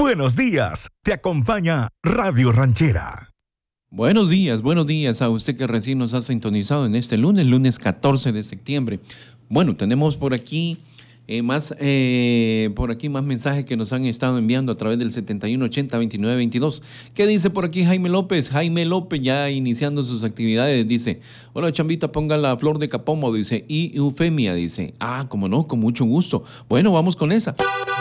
Buenos días, te acompaña Radio Ranchera. Buenos días a usted que recién nos ha sintonizado en este lunes 14 de septiembre. Bueno, tenemos por aquí más mensajes que nos han estado enviando a través del 7180-2922. ¿Qué dice por aquí Jaime López? Jaime López ya iniciando sus actividades, dice: hola Chambita, ponga la flor de capomo, dice, y eufemia, dice. Ah, como no, con mucho gusto. Bueno, vamos con esa.